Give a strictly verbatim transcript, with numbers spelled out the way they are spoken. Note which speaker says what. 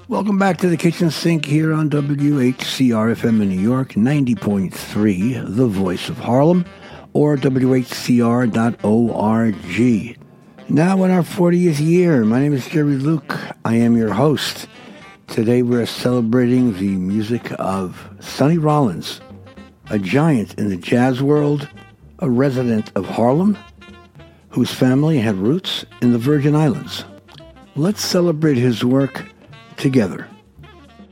Speaker 1: Welcome back to the Kitchen Sink here on W H C R F M in New York, ninety point three, the voice of Harlem, or W H C R dot org. Now in our fortieth year, my name is Jerry Luke. I am your host. Today we're celebrating the music of Sonny Rollins, a giant in the jazz world, a resident of Harlem, whose family had roots in the Virgin Islands. Let's celebrate his work together.